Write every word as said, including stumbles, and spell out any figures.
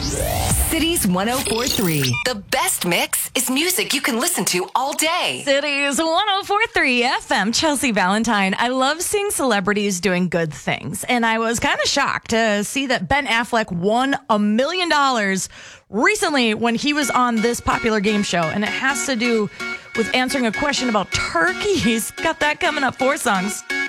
Cities one oh four point three. The best mix is music you can listen to all day. Cities one oh four point three F M. Chelsea Valentine. I love seeing celebrities doing good things. And I was kind of shocked to see that Ben Affleck won a million dollars recently when he was on this popular game show. And it has to do with answering a question about turkeys. Got that coming up. Four songs.